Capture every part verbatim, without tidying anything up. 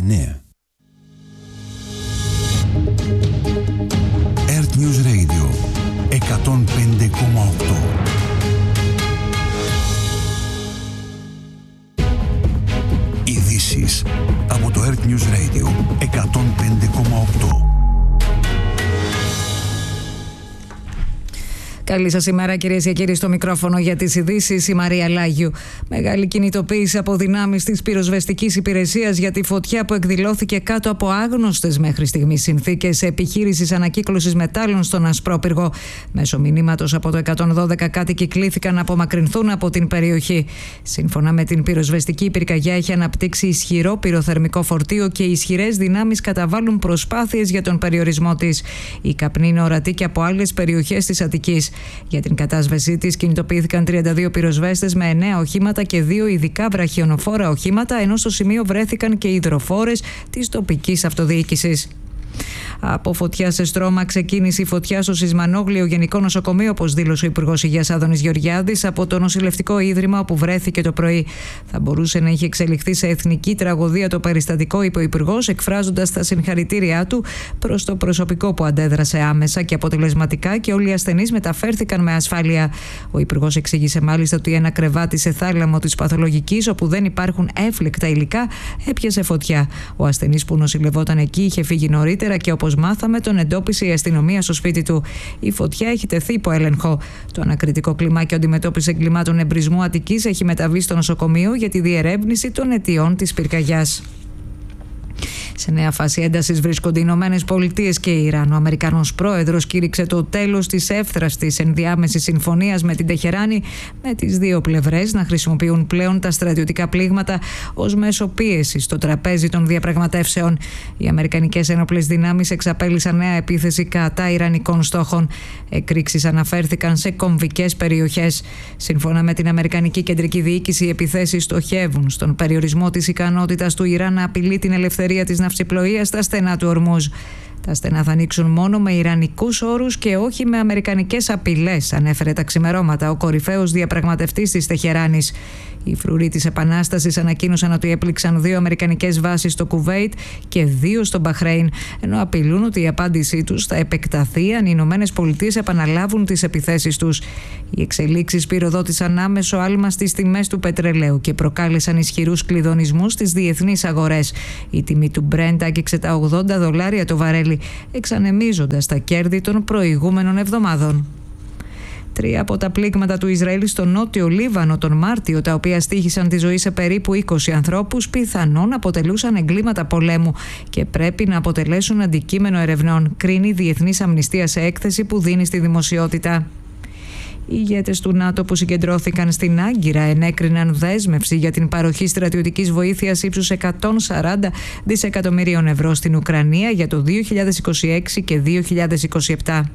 εννέα. Earth News Radio εκατόν πέντε κόμμα οκτώ. Ειδήσεις από το Earth News Radio εκατόν πέντε κόμμα οκτώ. Καλή σας ημέρα, κυρίες και κύριοι, στο μικρόφωνο για τις ειδήσεις η Μαρία Λάγιου. Μεγάλη κινητοποίηση από δυνάμεις της πυροσβεστικής υπηρεσίας για τη φωτιά που εκδηλώθηκε κάτω από άγνωστες μέχρι στιγμής συνθήκες επιχείρησης ανακύκλωσης μετάλλων στον Ασπρόπυργο. Μέσω μηνύματος από το εκατόν δώδεκα κάτοικοι κλήθηκαν να απομακρυνθούν από την περιοχή. Σύμφωνα με την πυροσβεστική, η πυρκαγιά έχει αναπτύξει ισχυρό πυροθερμικό φορτίο και οι ισχυρές δυνάμεις καταβάλουν προσπάθειες για τον περιορισμό της. Η καπνή είναι ορατή και από άλλες περιοχές της Αττικής. Για την κατάσβεσή της κινητοποιήθηκαν τριάντα δύο πυροσβέστες με εννέα οχήματα και δύο ειδικά βραχιονοφόρα οχήματα, ενώ στο σημείο βρέθηκαν και υδροφόρες της τοπικής αυτοδιοίκησης. Από φωτιά σε στρώμα ξεκίνησε η φωτιά στο Σισμανόγλιο Γενικό Νοσοκομείο, όπως δήλωσε ο Υπουργός Υγείας Άδωνης Γεωργιάδης, από το νοσηλευτικό ίδρυμα όπου βρέθηκε το πρωί. Θα μπορούσε να είχε εξελιχθεί σε εθνική τραγωδία το περιστατικό, είπε ο Υπουργός, εκφράζοντας τα συγχαρητήριά του προς το προσωπικό που αντέδρασε άμεσα και αποτελεσματικά και όλοι οι ασθενείς μεταφέρθηκαν με ασφάλεια. Ο Υπουργός εξήγησε μάλιστα ότι ένα κρεβάτι σε θάλαμο της παθολογικής, όπου δεν υπάρχουν έφλεκτα υλικά, έπιασε φωτιά. Ο ασθενής που νοσηλευόταν εκεί είχε φύγει νωρίτερα και, όπως μάθαμε, τον εντόπισε η αστυνομία στο σπίτι του. Η φωτιά έχει τεθεί υπό έλεγχο. Το ανακριτικό κλιμάκιο αντιμετώπιση εγκλημάτων εμπρισμού Αττικής έχει μεταβεί στο νοσοκομείο για τη διερεύνηση των αιτιών της πυρκαγιάς. Σε νέα φάση έντασης βρίσκονται οι Ηνωμένες Πολιτείες και η Ιράν. Ο Αμερικανός πρόεδρος κήρυξε το τέλος της εύθραστης ενδιάμεσης συμφωνίας με την Τεχεράνη, με τις δύο πλευρές να χρησιμοποιούν πλέον τα στρατιωτικά πλήγματα ως μέσο πίεσης στο τραπέζι των διαπραγματεύσεων. Οι αμερικανικές ένοπλες δυνάμεις εξαπέλυσαν νέα επίθεση κατά ιρανικών στόχων. Εκρήξεις αναφέρθηκαν σε κομβικές περιοχές. Σύμφωνα με την Αμερικανική Κεντρική Διοίκηση, οι επιθέσεις στοχεύουν στον περιορισμό της ικανότητας του Ιράν να απειλεί την ελευθερία της ναυσιπλοείας στα στενά του Ορμούζ. Τα στενά θα ανοίξουν μόνο με ιρανικούς όρους και όχι με αμερικανικές απειλές, ανέφερε τα ξημερώματα ο κορυφαίος διαπραγματευτής της Τεχεράνης. Οι φρουροί της Επανάστασης ανακοίνωσαν ότι έπληξαν δύο αμερικανικές βάσεις στο Κουβέιτ και δύο στο Μπαχρέιν, ενώ απειλούν ότι η απάντησή τους θα επεκταθεί αν οι Ηνωμένες Πολιτείες επαναλάβουν τις επιθέσεις τους. Οι εξελίξεις πυροδότησαν άμεσο άλμα στις τιμές του πετρελαίου και προκάλεσαν ισχυρούς κλειδονισμούς στις διεθνείς αγορές. Η τιμή του Brent άγγιξε τα ογδόντα δολάρια το βαρέλι, εξανεμίζοντας τα κέρδη των προηγούμενων εβδομάδων. Τρία από τα πλήγματα του Ισραήλ στο νότιο Λίβανο τον Μάρτιο, τα οποία στοίχησαν τη ζωή σε περίπου είκοσι ανθρώπους, πιθανόν αποτελούσαν εγκλήματα πολέμου και πρέπει να αποτελέσουν αντικείμενο ερευνών, κρίνει η Διεθνής Αμνηστία σε έκθεση που δίνει στη δημοσιότητα. Οι ηγέτες του ΝΑΤΟ που συγκεντρώθηκαν στην Άγκυρα ενέκριναν δέσμευση για την παροχή στρατιωτικής βοήθειας ύψους εκατόν σαράντα δισεκατομμυρίων ευρώ στην Ουκρανία για το δύο χιλιάδες είκοσι έξι και δύο χιλιάδες είκοσι επτά.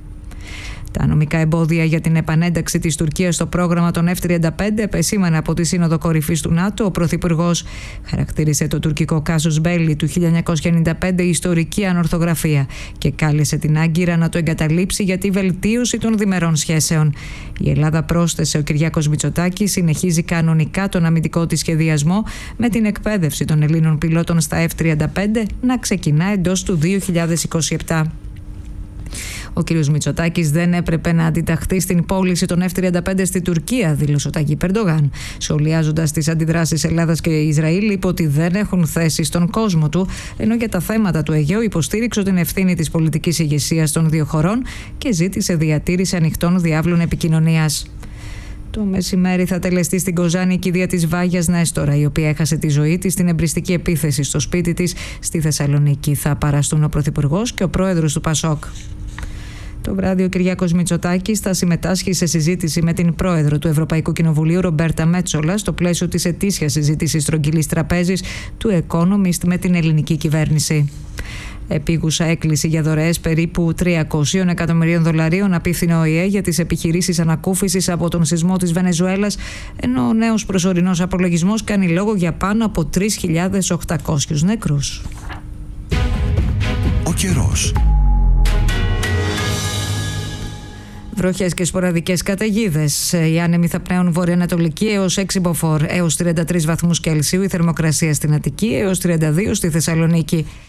Τα νομικά εμπόδια για την επανένταξη της Τουρκίας στο πρόγραμμα των εφ τριάντα πέντε επεσήμανε από τη Σύνοδο Κορυφής του ΝΑΤΟ. Ο Πρωθυπουργός χαρακτήρισε το τουρκικό κάσους μπέλι του χίλια εννιακόσια ενενήντα πέντε ιστορική ανορθογραφία και κάλεσε την Άγκυρα να το εγκαταλείψει για τη βελτίωση των διμερών σχέσεων. Η Ελλάδα, πρόσθεσε ο Κυριάκος Μητσοτάκης, συνεχίζει κανονικά τον αμυντικό της σχεδιασμό, με την εκπαίδευση των Ελλήνων πιλότων στα εφ τριάντα πέντε να ξεκινά εντός του δύο χιλιάδες είκοσι επτά. Ο κ. Μητσοτάκης δεν έπρεπε να αντιταχθεί στην πώληση των εφ τριάντα πέντε στη Τουρκία, δήλωσε ο Ταγί Ερντογάν. Σχολιάζοντας τις αντιδράσεις Ελλάδας και Ισραήλ, είπε ότι δεν έχουν θέση στον κόσμο του, ενώ για τα θέματα του Αιγαίου υποστήριξε την ευθύνη της πολιτικής ηγεσίας των δύο χωρών και ζήτησε διατήρηση ανοιχτών διάβλων επικοινωνίας. Το μεσημέρι θα τελεστεί στην Κοζάνη η κηδεία της Βάγιας Νέστορα, η οποία έχασε τη ζωή της στην εμπριστική επίθεση στο σπίτι της στη Θεσσαλονίκη. Θα παραστούν ο Πρωθυπουργός και ο Πρόεδρος του Πασόκ. Το βράδυ ο Κυριάκος Μητσοτάκης θα συμμετάσχει σε συζήτηση με την Πρόεδρο του Ευρωπαϊκού Κοινοβουλίου Ρομπέρτα Μέτσολα στο πλαίσιο της ετήσιας συζήτησης στρογγυλής τραπέζης του Economist με την ελληνική κυβέρνηση. Επίγουσα έκκληση για δωρεές περίπου τριακόσια εκατομμυρίων δολαρίων απίφθινε ο ΟΗΕ για τις επιχειρήσεις ανακούφισης από τον σεισμό της Βενεζουέλας, ενώ ο νέος προσωρινός απολογισμός κάνει λόγο για πάνω από τρεις χιλιάδες οκτακόσιους νεκρούς. Ο καιρός. Βροχές και σποραδικές καταιγίδες. Οι άνεμοι θα πνέουν βορειοανατολική έως έξι μποφόρ, έως τριάντα τρεις βαθμούς Κελσίου η θερμοκρασία στην Αττική, έως τριάντα δύο στη Θεσσαλονίκη.